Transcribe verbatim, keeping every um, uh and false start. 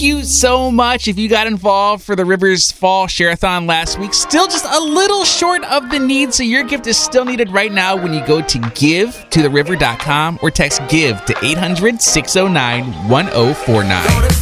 you so much if you got involved for the Rivers Fall Share-a-thon last week. Still just a little short of the need, so your gift is still needed right now when you go to give to the river dot com or text GIVE to eight hundred, six oh nine, one oh four nine.